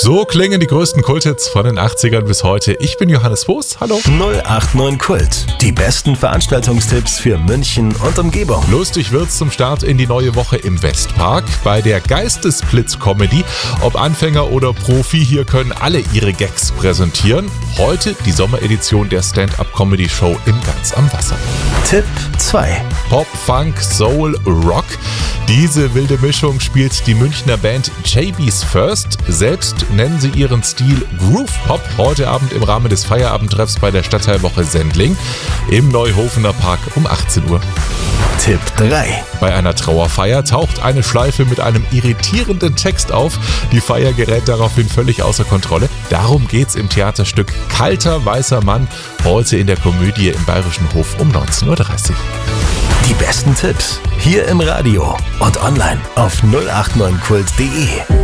So klingen die größten Kulthits von den 80ern bis heute. Ich bin Johannes Voß, hallo. 089 Kult, die besten Veranstaltungstipps für München und Umgebung. Lustig wird's zum Start in die neue Woche im Westpark. Bei der Geistesblitz-Comedy, ob Anfänger oder Profi, hier können alle ihre Gags präsentieren. Heute die Sommeredition der Stand-Up-Comedy-Show im Ganz am Wasser. Tipp 2. Pop, Funk, Soul, Rock. Diese wilde Mischung spielt die Münchner Band JB's First. Selbst nennen sie ihren Stil Groove Pop. Heute Abend im Rahmen des Feierabendtreffs bei der Stadtteilwoche Sendling im Neuhofener Park um 18 Uhr. Tipp 3. Bei einer Trauerfeier taucht eine Schleife mit einem irritierenden Text auf. Die Feier gerät daraufhin völlig außer Kontrolle. Darum geht's im Theaterstück Kalter weißer Mann, heute in der Komödie im Bayerischen Hof um 19.30 Uhr. Die besten Tipps hier im Radio und online auf 089kult.de.